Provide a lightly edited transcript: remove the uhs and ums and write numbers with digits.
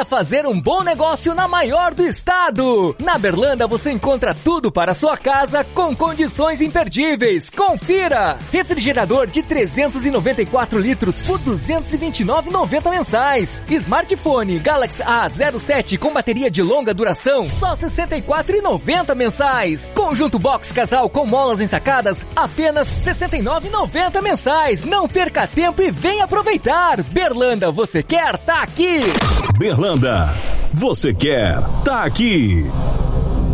Venha fazer um bom negócio na maior do estado. Na Berlanda você encontra tudo para a sua casa com condições imperdíveis. Confira! Refrigerador de 394 litros por R$ 229,90 mensais. Smartphone Galaxy A07 com bateria de longa duração, só R$ 64,90 mensais. Conjunto box casal com molas ensacadas, apenas R$ 69,90 mensais. Não perca tempo e venha aproveitar. Berlanda, você quer? Tá aqui. Berlanda, você quer? Tá aqui.